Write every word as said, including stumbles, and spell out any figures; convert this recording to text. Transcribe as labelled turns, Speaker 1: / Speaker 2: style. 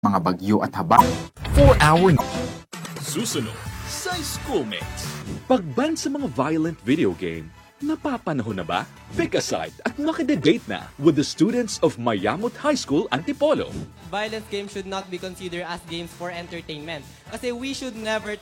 Speaker 1: mga bagyo at haba. four hour
Speaker 2: Susunod sa Schoolmates. Pagban sa mga violent video game, napapanahon na ba? Pick a side at makidebate na with the students of Mayamot High School Antipolo.
Speaker 3: Violent games should not be considered as games for entertainment. Kasi we should never